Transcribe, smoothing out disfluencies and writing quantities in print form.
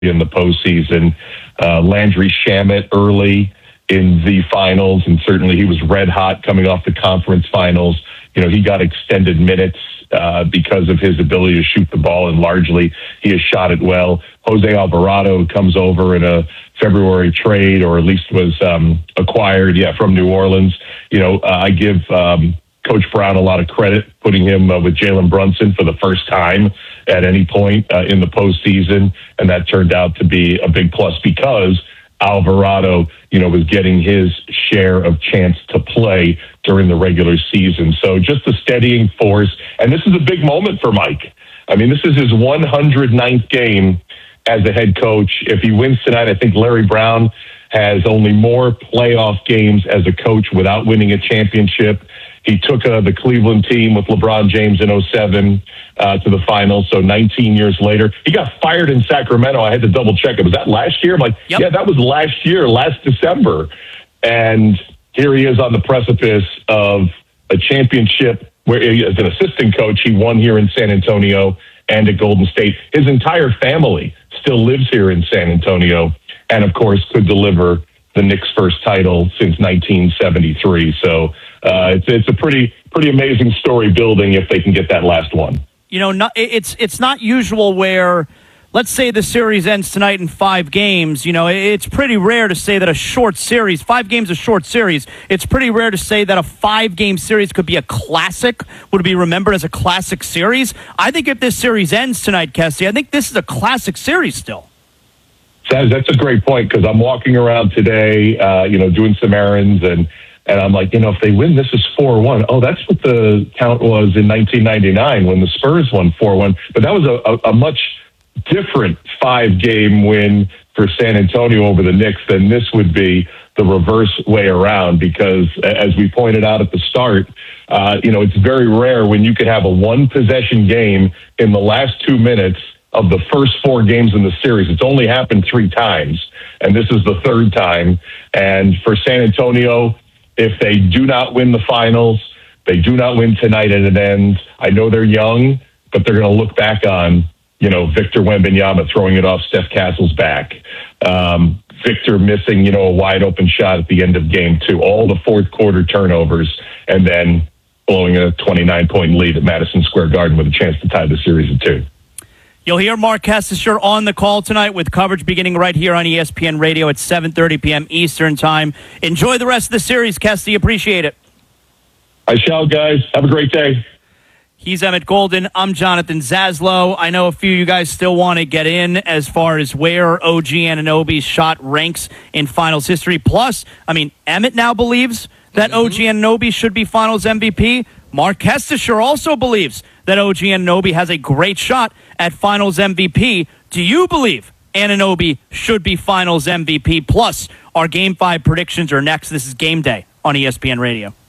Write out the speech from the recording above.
in the postseason. Landry Shamet early in the finals, and certainly he was red hot coming off the conference finals. He got extended minutes because of his ability to shoot the ball, and largely he has shot it well. Jose Alvarado comes over in a February trade, or at least was acquired, from New Orleans. I give Coach Brown a lot of credit, putting him with Jalen Brunson for the first time at any point in the postseason, and that turned out to be a big plus because Alvarado, was getting his share of chance to play during the regular season. So just a steadying force, and this is a big moment for Mike. I mean, this is his 109th game as a head coach. If he wins tonight, I think Larry Brown has only more playoff games as a coach without winning a championship. He took the Cleveland team with LeBron James in 2007 to the finals. So 19 years later, he got fired in Sacramento. I had to double check it. Was that last year? I'm like, yep. Yeah, that was last year, last December. And here he is on the precipice of a championship where, as an assistant coach, he won here in San Antonio and at Golden State. His entire family still lives here in San Antonio, and of course could deliver the Knicks' first title since 1973. So it's a pretty amazing story building if they can get that last one. It's not usual where, let's say the series ends tonight in 5 games. It's pretty rare to say that a short series, 5 games a short series, it's pretty rare to say that a 5-game series could be a classic, would be remembered as a classic series. I think if this series ends tonight, Kessie, I think this is a classic series still. That's a great point, because I'm walking around today, doing some errands, and I'm like, if they win, this is 4-1. Oh, that's what the count was in 1999 when the Spurs won 4-1. But that was a much different 5-game win for San Antonio over the Knicks than this would be the reverse way around, because as we pointed out at the start, it's very rare when you could have a 1-possession game in the last 2 minutes of the first 4 games in the series. It's only happened 3 times, and this is the 3rd time. And for San Antonio, if they do not win the finals, they do not win tonight and it ends, I know they're young, but they're going to look back on, Victor Wembanyama throwing it off Steph Castle's back. Victor missing, a wide open shot at the end of game 2, all the fourth quarter turnovers, and then blowing a 29-point lead at Madison Square Garden with a chance to tie the series at 2. You'll hear Mark Kestecher on the call tonight with coverage beginning right here on ESPN Radio at 7:30 p.m. Eastern Time. Enjoy the rest of the series, Kessie. Appreciate it. I shall, guys. Have a great day. He's Emmett Golden. I'm Jonathan Zaslow. I know a few of you guys still want to get in as far as where OG Anunoby's shot ranks in finals history. Plus, Emmett now believes that OG Anunoby should be finals MVP. Mark Kestecher also believes that OG Anunoby has a great shot at finals MVP. Do you believe Anunoby should be finals MVP? Plus, our Game 5 predictions are next. This is Game Day on ESPN Radio.